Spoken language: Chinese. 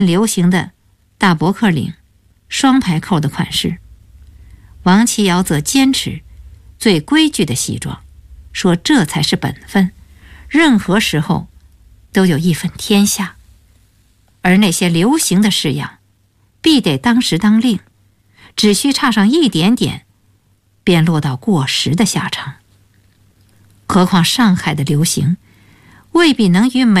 流行的大伯克领、双排扣的款式。王琦尧则坚持最规矩的西装，说这才是本分，任何时候都有一分天下。而那些流行的式样，必得当时当令，只需差上一点点，便落到过时的下场。何况上海的流行，未必能与美